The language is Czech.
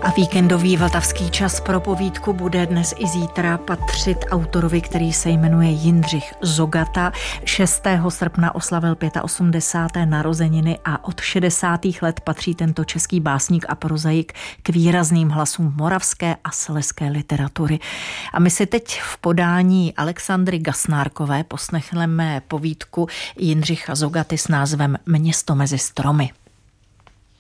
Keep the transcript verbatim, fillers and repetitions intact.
A víkendový vltavský čas pro povídku bude dnes i zítra patřit autorovi, který se jmenuje Jindřich Zogata. šestého srpna oslavil osmdesáté páté narozeniny a od šedesátých let patří tento český básník a prozaik k výrazným hlasům moravské a slezské literatury. A my si teď v podání Alexandry Gasnárkové poslechneme povídku Jindřicha Zogaty s názvem Město mezi stromy.